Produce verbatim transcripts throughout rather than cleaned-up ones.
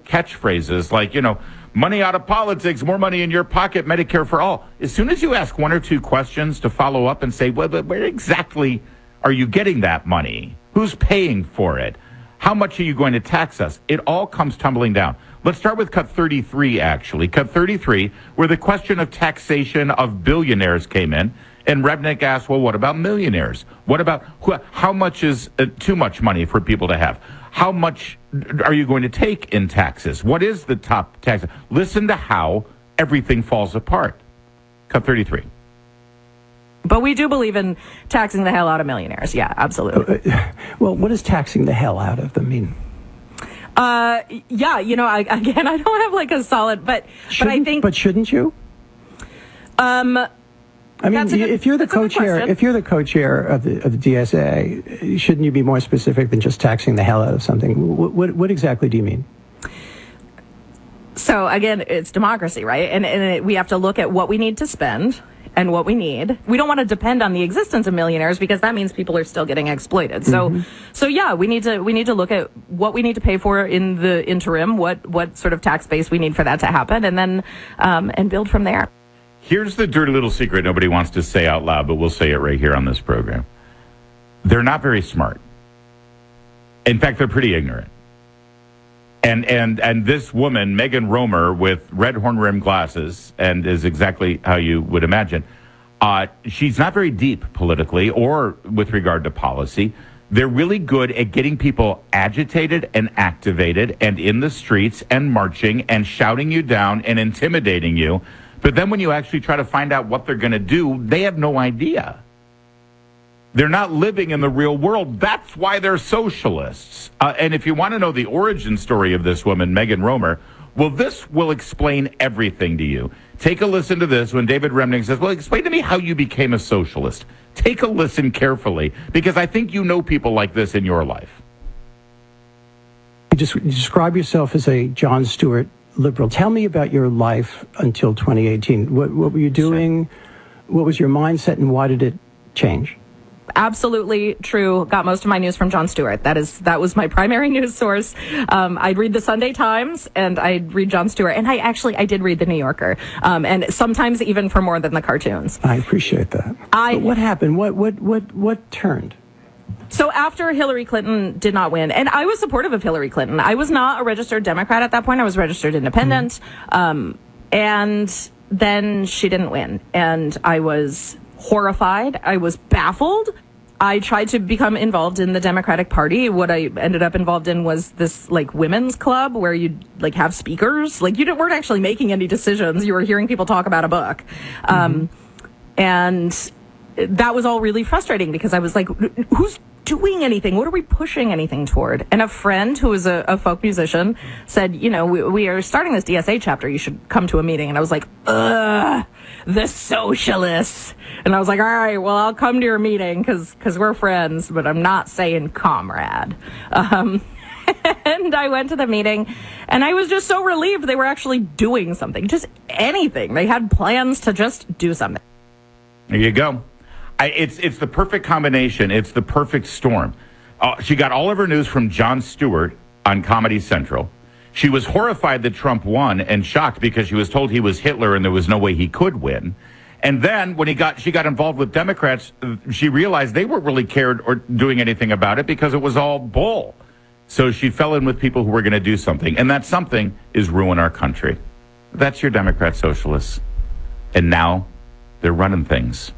catchphrases like, you know, money out of politics, more money in your pocket, Medicare for all. As soon as you ask one or two questions to follow up and say, well, but where exactly are you getting that money? Who's paying for it? How much are you going to tax us? It all comes tumbling down. Let's start with cut thirty-three, actually. Cut thirty-three, where the question of taxation of billionaires came in. And Rebnick asked, well, what about millionaires? What about how much is uh, too much money for people to have? How much are you going to take in taxes? What is the top tax? Listen to how everything falls apart. Cut thirty-three. But we do believe in taxing the hell out of millionaires. Yeah, absolutely. Uh, well, what does taxing the hell out of them mean? Uh, yeah, you know, I, again, I don't have like a solid, but shouldn't, but I think. But shouldn't you? Um, I mean, good, if you're the co-chair, if you're the co-chair of the of the D S A, shouldn't you be more specific than just taxing the hell out of something? What what, what exactly do you mean? So again, it's democracy, right? And and it, we have to look at what we need to spend and what we need. We don't want to depend on the existence of millionaires because that means people are still getting exploited. So, mm-hmm. so yeah, we need to we need to look at what we need to pay for in the interim, what what sort of tax base we need for that to happen, and then um, and build from there. Here's the dirty little secret nobody wants to say out loud, but we'll say it right here on this program. They're not very smart. In fact, they're pretty ignorant. And and and this woman, Megan Romer, with red horn-rimmed glasses, and is exactly how you would imagine, uh, she's not very deep politically or with regard to policy. They're really good at getting people agitated and activated and in the streets and marching and shouting you down and intimidating you. But then when you actually try to find out what they're going to do, they have no idea. They're not living in the real world. That's why they're socialists. Uh, and if you want to know the origin story of this woman, Megan Romer, well, this will explain everything to you. Take a listen to this when David Remnick says, well, explain to me how you became a socialist. Take a listen carefully, because I think you know people like this in your life. You just you describe yourself as a Jon Stewart liberal. Tell me about your life until twenty eighteen. What, what were you doing? Sure. What was your mindset, and why did it change? Absolutely true. Got most of my news from Jon Stewart. That is that was my primary news source. Um, I'd read the Sunday Times and I'd read Jon Stewart, and I actually I did read the New Yorker, um, and sometimes even for more than the cartoons. I appreciate that. I, but what happened? What what what what turned? So after Hillary Clinton did not win, and I was supportive of Hillary Clinton. I was not a registered Democrat at that point. I was registered independent, mm-hmm. um, and then she didn't win, and I was horrified. I was baffled. I tried to become involved in the Democratic Party. What I ended up involved in was this like women's club where you'd like have speakers. Like you didn't, weren't actually making any decisions. You were hearing people talk about a book. Mm-hmm. Um, and that was all really frustrating because I was like, who's doing anything? What are we pushing anything toward? And a friend who was a, a folk musician said, you know, we, we are starting this D S A chapter. You should come to a meeting. And I was like, ugh, the socialists. And I was like, all right, well, I'll come to your meeting because because we're friends, but I'm not saying comrade. Um, and I went to the meeting, and I was just so relieved they were actually doing something, just anything. They had plans to just do something. There you go. I, it's it's the perfect combination. It's the perfect storm. Uh, she got all of her news from Jon Stewart on Comedy Central. She was horrified that Trump won and shocked because she was told he was Hitler and there was no way he could win. And then when he got she got involved with Democrats, she realized they weren't really cared or doing anything about it because it was all bull. So she fell in with people who were going to do something. And that something is ruin our country. That's your Democrat socialists. And now they're running things.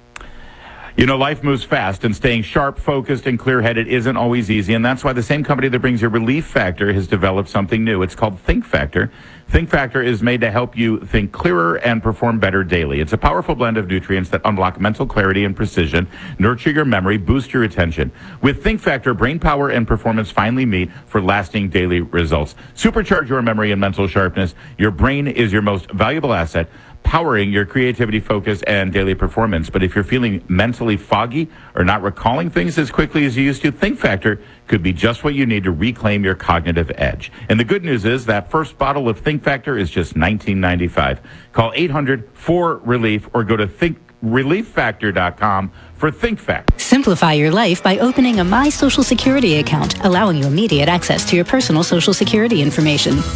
You know, life moves fast, and staying sharp, focused, and clear-headed isn't always easy, and that's why the same company that brings you Relief Factor has developed something new. It's called Think Factor. Think Factor is made to help you think clearer and perform better daily. It's a powerful blend of nutrients that unlock mental clarity and precision, nurture your memory, boost your attention. With Think Factor, brain power and performance finally meet for lasting daily results. Supercharge your memory and mental sharpness. Your brain is your most valuable asset, powering your creativity, focus, and daily performance. But if you're feeling mentally foggy or not recalling things as quickly as you used to, Think Factor could be just what you need to reclaim your cognitive edge. And the good news is that first bottle of Think Factor is just nineteen ninety-five. Call eight hundred four relief or go to think relief factor dot com for Think Factor. Simplify your life by opening a My Social Security account, allowing you immediate access to your personal Social Security information.